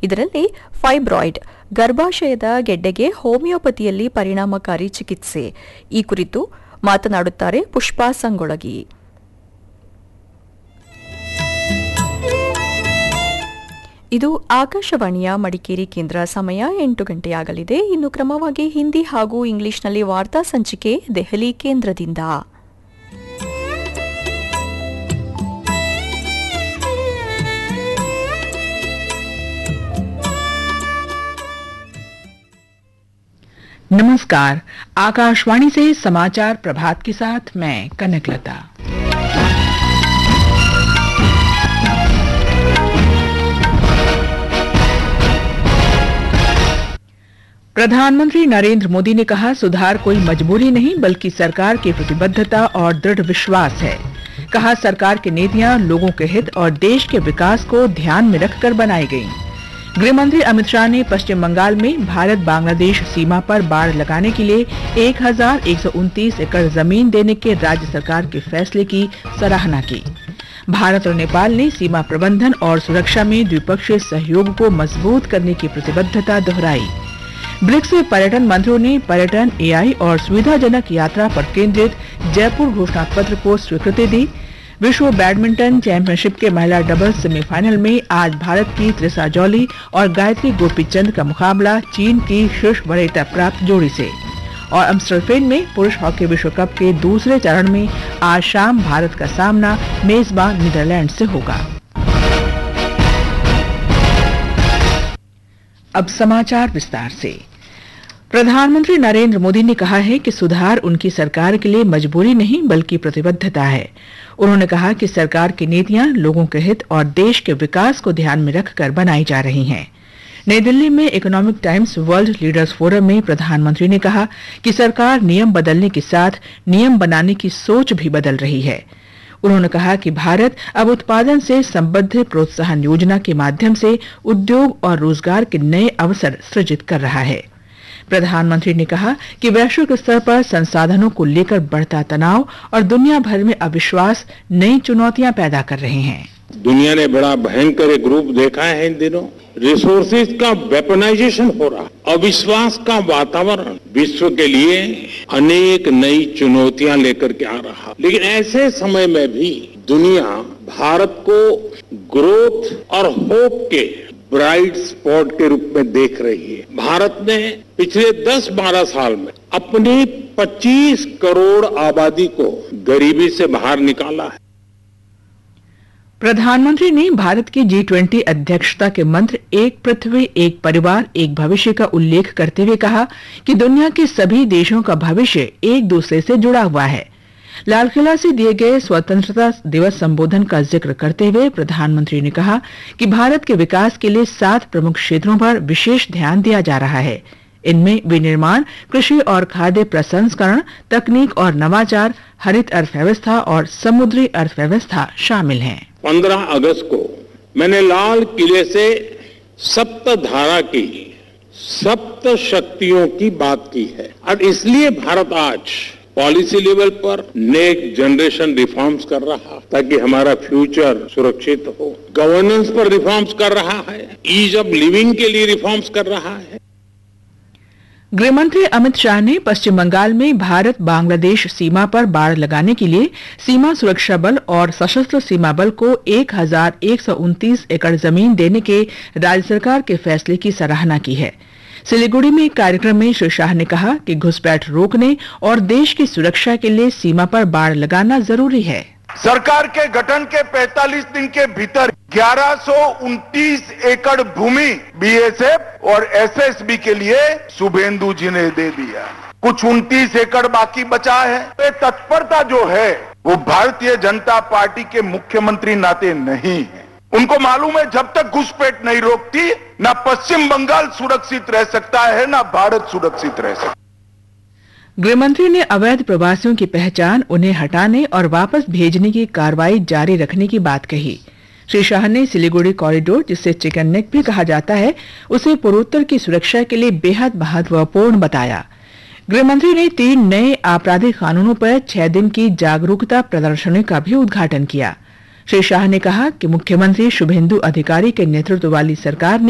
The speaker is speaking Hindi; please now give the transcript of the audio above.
ಇದರಲ್ಲಿ ಫೈಬ್ರಾಯ್ಡ್ ಗರ್ಭಾಶಯದ ಗೆಡ್ಡೆಗೆ ಹೋಮಿಯೋಪತಿಯಲ್ಲಿ ಪರಿಣಾಮಕಾರಿ ಚಿಕಿತ್ಸೆ ಈ ಕುರಿತು ಮಾತನಾಡುತ್ತಾರೆ ಪುಷ್ಪಾ ಸಂಗೊಳಗಿ. ಇದು ಆಕಾಶವಾಣಿಯ ಮಡಿಕೇರಿ ಕೇಂದ್ರ. ಸಮಯ 8 ಗಂಟೆಯಾಗಲಿದೆ. ಇನ್ನು ಕ್ರಮವಾಗಿ ಹಿಂದಿ ಹಾಗೂ ಇಂಗ್ಲಿಷ್ನಲ್ಲಿ ವಾರ್ತಾ ಸಂಚಿಕೆ ದೆಹಲಿ ಕೇಂದ್ರದಿಂದ. नमस्कार, आकाशवाणी से समाचार प्रभात के साथ मैं कनकलता। प्रधानमंत्री नरेंद्र मोदी ने कहा, सुधार कोई मजबूरी नहीं बल्कि सरकार की प्रतिबद्धता और दृढ़ विश्वास है। कहा, सरकार की नीतियां लोगों के हित और देश के विकास को ध्यान में रखकर बनाई गईं। गृह मंत्री अमित शाह ने पश्चिम बंगाल में भारत बांग्लादेश सीमा पर बाड़ लगाने के लिए 1129 एकड़ जमीन देने के राज्य सरकार के फैसले की सराहना की। भारत और नेपाल ने सीमा प्रबंधन और सुरक्षा में द्विपक्षीय सहयोग को मजबूत करने की प्रतिबद्धता दोहराई। ब्रिक्स पर्यटन मंत्रियों ने पर्यटन, एआई और सुविधाजनक यात्रा पर केंद्रित जयपुर घोषणा पत्र को स्वीकृति दी। विश्व बैडमिंटन चैंपियनशिप के महिला डबल्स सेमीफाइनल में आज भारत की त्रिसा जॉली और गायत्री गोपीचंद का मुकाबला चीन की शीर्ष वरीयता प्राप्त जोड़ी से। और एम्स्टरफेन में पुरुष हॉकी विश्व कप के दूसरे चरण में आज शाम भारत का सामना मेजबान नीदरलैंड से होगा। अब समाचार विस्तार से। प्रधानमंत्री नरेंद्र मोदी ने कहा है कि सुधार उनकी सरकार के लिए मजबूरी नहीं बल्कि प्रतिबद्धता है। उन्होंने कहा कि सरकार की नीतियां लोगों के हित और देश के विकास को ध्यान में रखकर बनाई जा रही हैं। नई दिल्ली में economic times world leaders forum में प्रधानमंत्री ने कहा कि सरकार नियम बदलने के साथ नियम बनाने की सोच भी बदल रही है। उन्होंने कहा कि भारत अब उत्पादन से संबद्ध प्रोत्साहन योजना के माध्यम से उद्योग और रोजगार के नए अवसर सृजित कर रहा है। प्रधानमंत्री ने कहा कि वैश्विक स्तर पर संसाधनों को लेकर बढ़ता तनाव और दुनिया भर में अविश्वास नई चुनौतियां पैदा कर रहे हैं। दुनिया ने बड़ा भयंकर एक रूप देखा है इन दिनों। रिसोर्सेज का वेपनाइजेशन हो रहा, अविश्वास का वातावरण विश्व के लिए अनेक नई चुनौतियां लेकर के आ रहा। लेकिन ऐसे समय में भी दुनिया भारत को ग्रोथ और होप के ब्राइट स्पॉट के रूप में देख रही है। भारत ने पिछले 10-12 साल में अपनी 25 करोड़ आबादी को गरीबी से बाहर निकाला है। प्रधानमंत्री ने भारत की G20 अध्यक्षता के मंत्र एक पृथ्वी, एक परिवार, एक भविष्य का उल्लेख करते हुए कहा कि दुनिया के सभी देशों का भविष्य एक दूसरे से जुड़ा हुआ है। लाल किला से दिए गए स्वतंत्रता दिवस संबोधन का जिक्र करते हुए प्रधानमंत्री ने कहा कि भारत के विकास के लिए 7 प्रमुख क्षेत्रों पर विशेष ध्यान दिया जा रहा है। इनमें विनिर्माण, कृषि और खाद्य प्रसंस्करण, तकनीक और नवाचार, हरित अर्थव्यवस्था और समुद्री अर्थव्यवस्था शामिल हैं। 15 अगस्त को मैंने लाल किले से सप्तधारा की, सप्त शक्तियों की बात की है और इसलिए भारत आज पॉलिसी लेवल पर नेक्स्ट जनरेशन रिफॉर्म्स कर रहा ताकि हमारा फ्यूचर सुरक्षित हो। गवर्नेंस पर रिफॉर्म्स कर रहा है, ईज ऑफ लिविंग के लिए रिफॉर्म्स कर रहा है। गृहमंत्री अमित शाह ने पश्चिम बंगाल में भारत बांग्लादेश सीमा पर बाड़ लगाने के लिए सीमा सुरक्षा बल और सशस्त्र सीमा बल को 1129 एकड़ जमीन देने के राज्य सरकार के फैसले की सराहना की है। सिलीगुड़ी में एक कार्यक्रम में श्री शाह ने कहा कि घुसपैठ रोकने और देश की सुरक्षा के लिए सीमा पर बाड़ लगाना जरूरी है। सरकार के गठन के 45 दिन के भीतर 1129 एकड़ भूमि बीएसएफ और एसएसबी के लिए शुभेंदु जी ने दे दिया। कुछ 29 एकड़ बाकी बचा है। ये तत्परता जो है वो भारतीय जनता पार्टी के मुख्यमंत्री नाते नहीं है। उनको मालूम है जब तक घुसपैठ नहीं रोकती ना पश्चिम बंगाल सुरक्षित रह सकता है ना भारत सुरक्षित रह सकता है। गृहमंत्री ने अवैध प्रवासियों की पहचान, उन्हें हटाने और वापस भेजने की कार्रवाई जारी रखने की बात कही। श्री शाह ने सिलीगुड़ी कॉरिडोर, जिसे चिकन नेक भी कहा जाता है, उसे पूर्वोत्तर की सुरक्षा के लिए बेहद महत्वपूर्ण बताया। गृहमंत्री ने 3 नए आपराधिक कानूनों पर 6 दिन की जागरूकता प्रदर्शनी का भी उद्घाटन किया। श्री शाह ने कहा कि मुख्यमंत्री शुभेंदु अधिकारी के नेतृत्व वाली सरकार ने